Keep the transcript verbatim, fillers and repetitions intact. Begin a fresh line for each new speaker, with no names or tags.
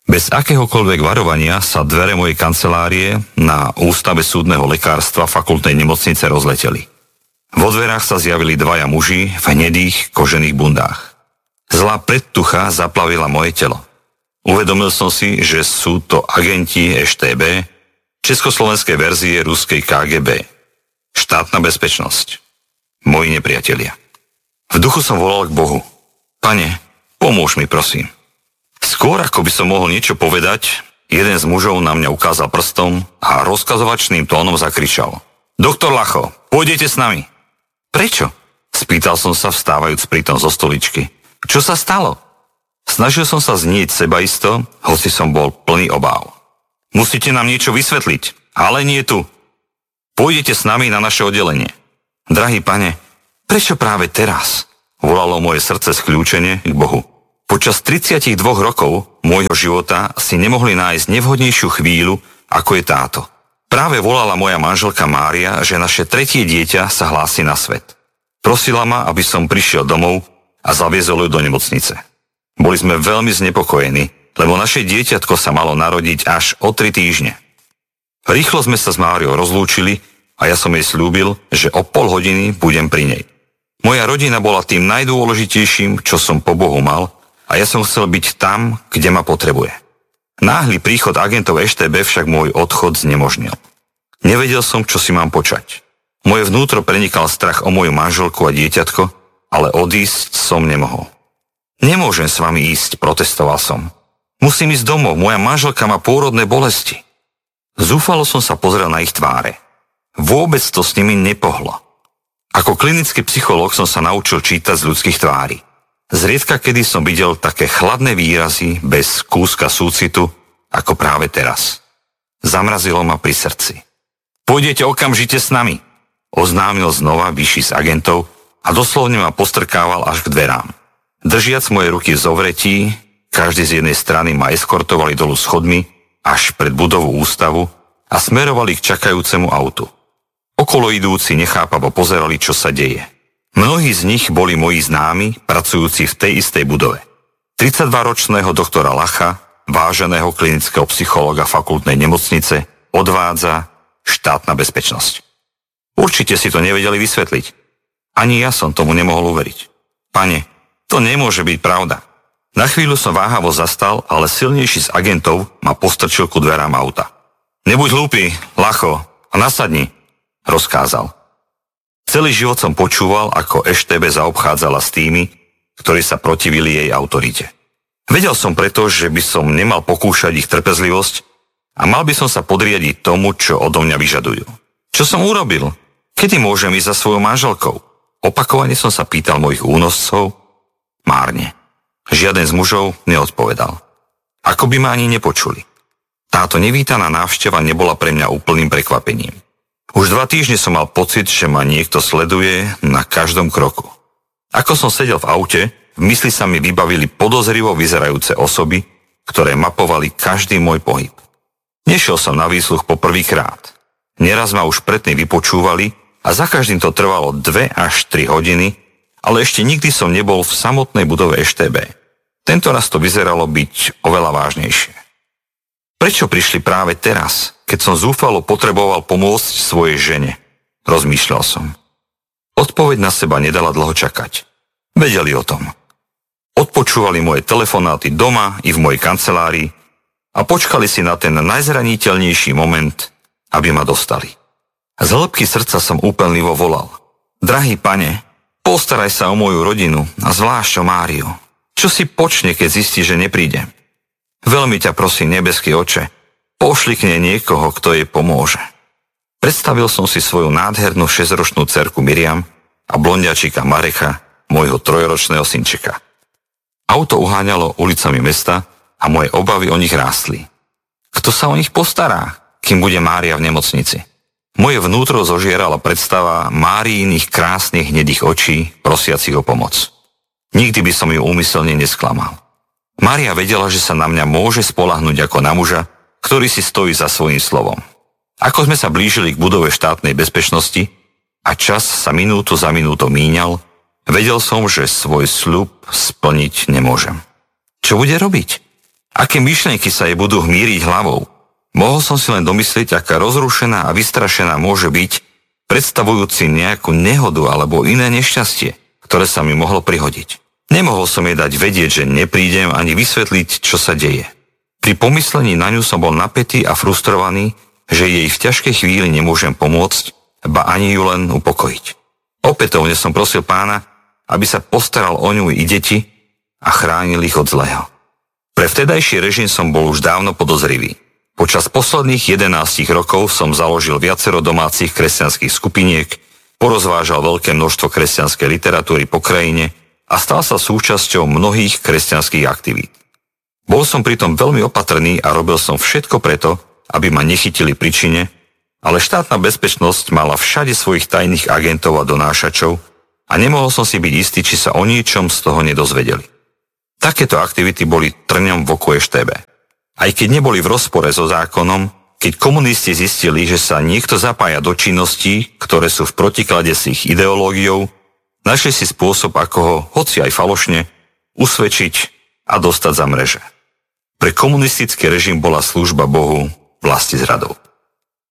Bez akéhokoľvek varovania sa dvere mojej kancelárie na Ústave súdneho lekárstva fakultnej nemocnice rozleteli. Vo dverách sa zjavili dvaja muži v hnedých kožených bundách. Zlá predtucha zaplavila moje telo. Uvedomil som si, že sú to agenti es té bé, československej verzie ruskej ká gé bé. Štátna bezpečnosť. Moji nepriatelia. V duchu som volal k Bohu. Pane, pomôž mi, prosím. Skôr ako by som mohol niečo povedať, jeden z mužov na mňa ukázal prstom a rozkazovačným tónom zakričal. Doktor Lacho, pôjdete s nami. Prečo? Spýtal som sa, vstávajúc pritom zo stoličky. Čo sa stalo? Snažil som sa znieť sebaisto, hoci som bol plný obáv. Musíte nám niečo vysvetliť, ale nie tu. Pôjdete s nami na naše oddelenie. Drahý pane, prečo práve teraz? Volalo moje srdce skľúčene k Bohu. Počas tridsaťdva rokov môjho života si nemohli nájsť nevhodnejšiu chvíľu, ako je táto. Práve volala moja manželka Mária, že naše tretie dieťa sa hlási na svet. Prosila ma, aby som prišiel domov a zaviezol ju do nemocnice. Boli sme veľmi znepokojení, lebo naše dieťatko sa malo narodiť až o tri týždne. Rýchlo sme sa s Máriou rozlúčili a ja som jej slúbil, že o pol hodiny budem pri nej. Moja rodina bola tým najdôležitejším, čo som po Bohu mal, a ja som chcel byť tam, kde ma potrebuje. Náhly príchod agentov es té bé však môj odchod znemožnil. Nevedel som, čo si mám počať. Moje vnútro prenikal strach o moju manželku a dieťatko, ale odísť som nemohol. Nemôžem s vami ísť, protestoval som. Musím ísť domov, moja manželka má pôrodné bolesti. Zúfalo som sa pozrel na ich tváre. Vôbec to s nimi nepohlo. Ako klinický psychológ som sa naučil čítať z ľudských tvári. Zriedka kedy som videl také chladné výrazy bez kúska súcitu, ako práve teraz. Zamrazilo ma pri srdci. Pôjdete okamžite s nami, oznámil znova vyšší z agentov a doslovne ma postrkával až k dverám. Držiac moje ruky v zovretí, každý z jednej strany ma eskortovali dolu schodmi až pred budovu ústavu a smerovali k čakajúcemu autu. Okolo idúci nechápavo pozerali, čo sa deje. Mnohí z nich boli moji známi, pracujúci v tej istej budove. tridsaťdvaročného doktora Lacha, váženého klinického psychológa fakultnej nemocnice, odvádza štátna bezpečnosť. Určite si to nevedeli vysvetliť. Ani ja som tomu nemohol uveriť. Pane, to nemôže byť pravda. Na chvíľu som váhavo zastal, ale silnejší z agentov ma postrčil ku dverám auta. Nebuď hlúpy, Lacho, a nasadni, rozkázal. Celý život som počúval, ako es té bé zaobchádzala s tými, ktorí sa protivili jej autorite. Vedel som preto, že by som nemal pokúšať ich trpezlivosť a mal by som sa podriadiť tomu, čo odo mňa vyžadujú. Čo som urobil? Kedy môžem ísť za svojou manželkou? Opakovane som sa pýtal mojich únoscov. Márne. Žiaden z mužov neodpovedal. Ako by ma ani nepočuli. Táto nevítaná návšteva nebola pre mňa úplným prekvapením. Už dva týždne som mal pocit, že ma niekto sleduje na každom kroku. Ako som sedel v aute, v mysli sa mi vybavili podozrivo vyzerajúce osoby, ktoré mapovali každý môj pohyb. Nešiel som na výsluch po prvýkrát. Neraz ma už predtým vypočúvali a za každým to trvalo dve až tri hodiny, ale ešte nikdy som nebol v samotnej budove es té bé. Tento raz to vyzeralo byť oveľa vážnejšie. Prečo prišli práve teraz, keď som zúfalo potreboval pomôcť svojej žene? Rozmýšľal som. Odpoveď na seba nedala dlho čakať. Vedeli o tom. Odpočúvali moje telefonáty doma i v mojej kancelárii a počkali si na ten najzraniteľnejší moment, aby ma dostali. Z hĺbky srdca som úpenlivo volal. Drahý pane, postaraj sa o moju rodinu a zvlášť o Máriu. Čo si počne, keď zistí, že neprídem? Veľmi ťa prosím, nebeský oče, pošli k nej niekoho, kto jej pomôže. Predstavil som si svoju nádhernú šesťročnú dcerku Miriam a blondiačika Marecha, môjho trojročného synčeka. Auto uháňalo ulicami mesta a moje obavy o nich rástli. Kto sa o nich postará, kým bude Mária v nemocnici? Moje vnútro zožierala predstava Máriiných krásnych hnedých očí, prosiacich o pomoc. Nikdy by som ju úmyselne nesklamal. Mária vedela, že sa na mňa môže spoľahnúť ako na muža, ktorý si stojí za svojím slovom. Ako sme sa blížili k budove štátnej bezpečnosti a čas sa minútu za minútou míňal, vedel som, že svoj sľub splniť nemôžem. Čo bude robiť? Aké myšlienky sa jej budú hmíriť hlavou? Mohol som si len domyslieť, aká rozrušená a vystrašená môže byť, predstavujúci nejakú nehodu alebo iné nešťastie, ktoré sa mi mohlo prihodiť. Nemohol som jej dať vedieť, že neprídem ani vysvetliť, čo sa deje. Pri pomyslení na ňu som bol napätý a frustrovaný, že jej v ťažkej chvíli nemôžem pomôcť, ba ani ju len upokojiť. Opätovne som prosil Pána, aby sa postaral o ňu i deti a chránil ich od zlého. Pre vtedajší režim som bol už dávno podozrivý. Počas posledných jedenástich rokov som založil viacero domácich kresťanských skupiniek, porozvážal veľké množstvo kresťanskej literatúry po krajine a stal sa súčasťou mnohých kresťanských aktivít. Bol som pritom veľmi opatrný a robil som všetko preto, aby ma nechytili pri čine, ale štátna bezpečnosť mala všade svojich tajných agentov a donášačov a nemohol som si byť istý, či sa o ničom z toho nedozvedeli. Takéto aktivity boli trňom v oku eš té bé. Aj keď neboli v rozpore so zákonom, keď komunisti zistili, že sa niekto zapája do činností, ktoré sú v protiklade s ich ideológiou, našli si spôsob, ako ho, hoci aj falošne, usvedčiť a dostať za mreže. Pre komunistický režim bola služba Bohu vlastizradou.